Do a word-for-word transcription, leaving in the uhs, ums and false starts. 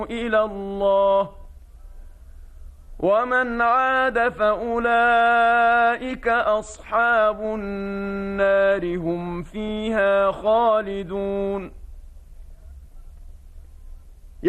إلى الله، ومن عاد فأولئك أصحاب النار هم فيها خالدون.